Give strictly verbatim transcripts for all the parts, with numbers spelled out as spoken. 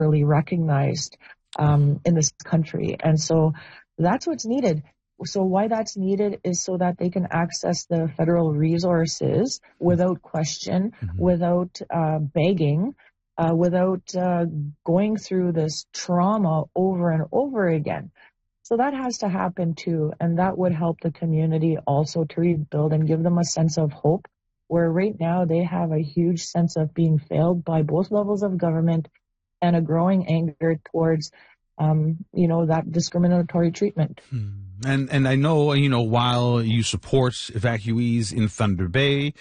properly recognized um, in this country. And so that's what's needed. So why that's needed is so that they can access the federal resources without question, mm-hmm. without uh, begging, uh, without uh, going through this trauma over and over again. So that has to happen too, and that would help the community also to rebuild and give them a sense of hope, where right now they have a huge sense of being failed by both levels of government and a growing anger towards, um, you know, that discriminatory treatment. Hmm. And and I know, you know, while you support evacuees in Thunder Bay,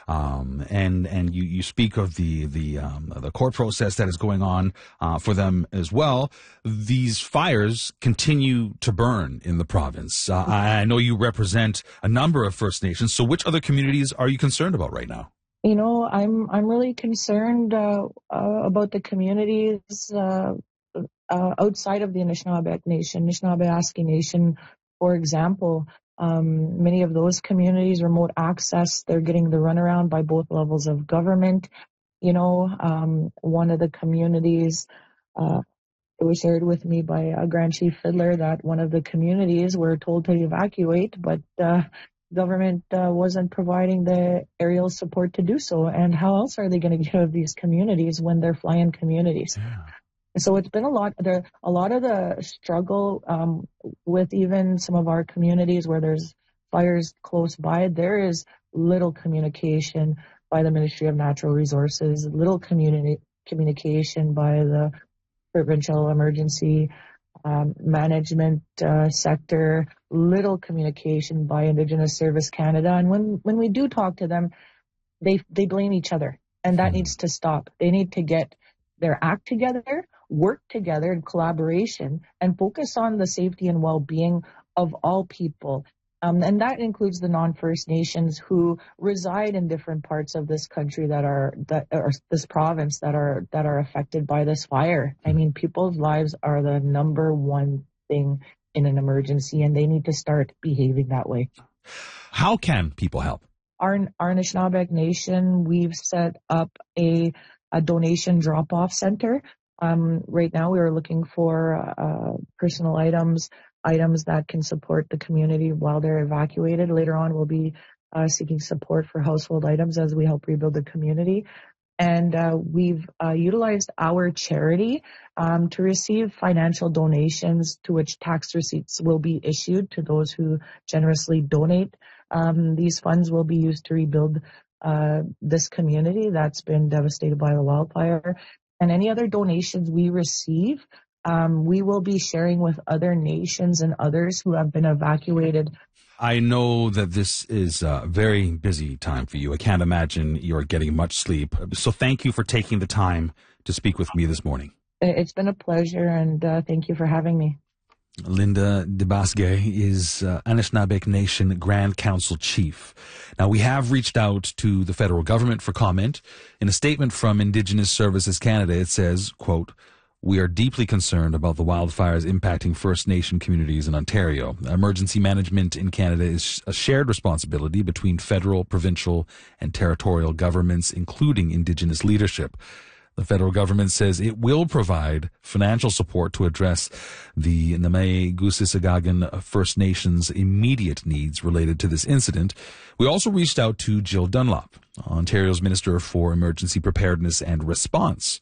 Um, and, and you, you speak of the, the, um, the court process that is going on, uh, for them as well. These fires continue to burn in the province. Uh, I know you represent a number of First Nations. So which other communities are you concerned about right now? You know, I'm, I'm really concerned, uh, uh about the communities, uh, uh, outside of the Anishinaabe Nation, Anishinaabe Nation, for example. Um, many of those communities, remote access, they're getting the runaround by both levels of government. You know, um, one of the communities, uh, it was shared with me by a Grand Chief Fiddler that one of the communities were told to evacuate, but uh, government uh, wasn't providing the aerial support to do so. And how else are they going to get out of these communities when they're fly-in communities? Yeah. So it's been a lot, there, a lot of the struggle um, with even some of our communities where there's fires close by. There is little communication by the Ministry of Natural Resources, little community communication by the provincial emergency um, management uh, sector, little communication by Indigenous Service Canada. And when, when we do talk to them, they they blame each other, and that needs to stop. They need to get their act together, work together in collaboration, and focus on the safety and well-being of all people. Um, and that includes the non-First Nations who reside in different parts of this country that are, that or this province that are, that are affected by this fire. I mean, people's lives are the number one thing in an emergency, and they need to start behaving that way. How can people help? Our, our Anishinaabe Nation, we've set up a a donation drop-off center. Um, right now we are looking for uh, personal items, items that can support the community while they're evacuated. Later on, we'll be uh, seeking support for household items as we help rebuild the community. And uh, we've uh, utilized our charity um, to receive financial donations to which tax receipts will be issued to those who generously donate. Um, these funds will be used to rebuild Uh, this community that's been devastated by the wildfire. And any other donations we receive, um, we will be sharing with other nations and others who have been evacuated. I know that this is a very busy time for you. I can't imagine you're getting much sleep. So thank you for taking the time to speak with me this morning. It's been a pleasure, and uh, thank you for having me. Linda Debasgue is uh, Anishinaabe Nation Grand Council Chief. Now, we have reached out to the federal government for comment. In a statement from Indigenous Services Canada, it says, quote, "We are deeply concerned about the wildfires impacting First Nation communities in Ontario. Emergency management in Canada is a shared responsibility between federal, provincial, and territorial governments, including Indigenous leadership. The federal government says it will provide financial support to address the Neme-Guusisaagagan First Nations immediate needs related to this incident." We also reached out to Jill Dunlop, Ontario's Minister for Emergency Preparedness and Response.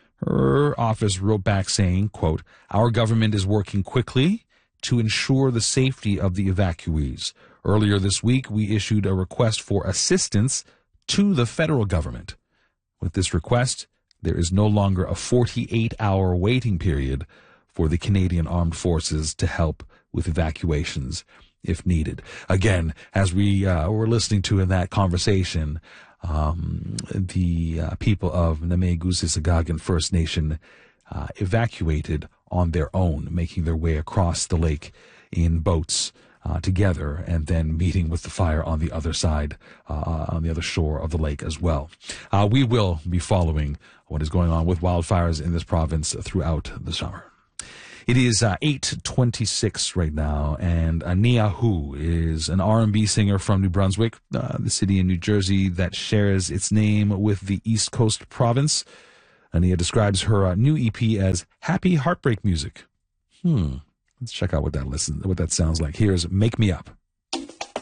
Her office wrote back saying, quote, "Our government is working quickly to ensure the safety of the evacuees. Earlier this week, we issued a request for assistance to the federal government. With this request, there is no longer a forty-eight hour waiting period for the Canadian Armed Forces to help with evacuations if needed." Again, as we uh, were listening to in that conversation, um, the uh, people of Neme-Guusisaagagan First Nation uh, evacuated on their own, making their way across the lake in boats Uh, together, and then meeting with the fire on the other side, uh, on the other shore of the lake as well. Uh, we will be following what is going on with wildfires in this province throughout the summer. It is uh, eight twenty-six right now, and Ania Hu is an R and B singer from New Brunswick, uh, the city in New Jersey that shares its name with the East Coast province. Ania describes her uh, new E P as happy heartbreak music. Hmm. Let's check out what that listen, what that sounds like. Here's Make Me Up.